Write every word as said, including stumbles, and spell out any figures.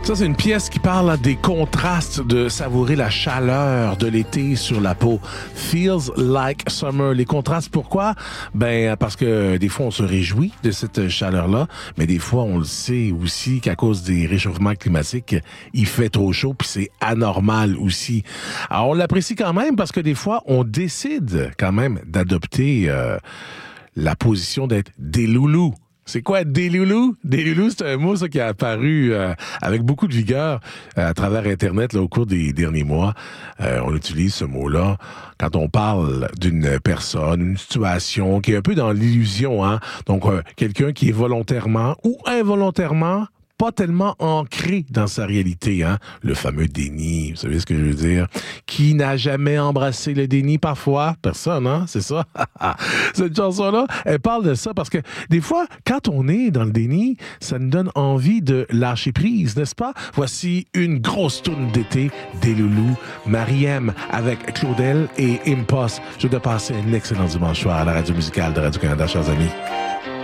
Ça, c'est une pièce qui parle des contrastes de savourer la chaleur de l'été sur la peau. Feels like summer. Les contrastes, pourquoi? Ben, parce que des fois, on se réjouit de cette chaleur-là, mais des fois, on le sait aussi qu'à cause des réchauffements climatiques, il fait trop chaud, puis c'est anormal aussi. Alors, on l'apprécie quand même parce que des fois, on décide quand même d'adopter euh, la position d'être des loulous. C'est quoi des loulous? Des loulous, c'est un mot ça, qui a apparu euh, avec beaucoup de vigueur euh, à travers Internet là, au cours des derniers mois. Euh, on utilise ce mot-là quand on parle d'une personne, une situation qui est un peu dans l'illusion. Hein? Donc, euh, quelqu'un qui est volontairement ou involontairement pas tellement ancré dans sa réalité, hein. Le fameux déni, vous savez ce que je veux dire? Qui n'a jamais embrassé le déni parfois? Personne, hein? C'est ça? Cette chanson-là, elle parle de ça parce que des fois, quand on est dans le déni, ça nous donne envie de lâcher prise, n'est-ce pas? Voici une grosse tourne d'été des loulous, Marie-M avec Claudel et Impost. Je vais passer un excellent dimanche soir à la radio musicale de Radio-Canada, chers amis.